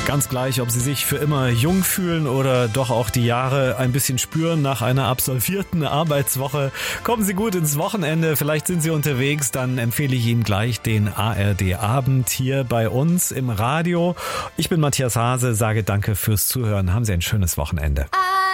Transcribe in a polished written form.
Ganz gleich, ob Sie sich für immer jung fühlen oder doch auch die Jahre ein bisschen spüren nach einer absolvierten Arbeitswoche. Kommen Sie gut ins Wochenende, vielleicht sind Sie unterwegs, dann empfehle ich Ihnen gleich den ARD-Abend hier bei uns im Radio. Ich bin Matthias Hase, sage danke fürs Zuhören. Haben Sie ein schönes Wochenende.